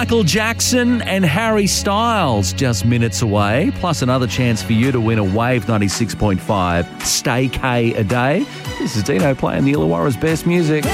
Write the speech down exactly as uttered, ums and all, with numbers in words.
Michael Jackson and Harry Styles just minutes away, plus another chance for you to win a Wave ninety-six point five Stay K a day. This is Dino playing the Illawarra's best music.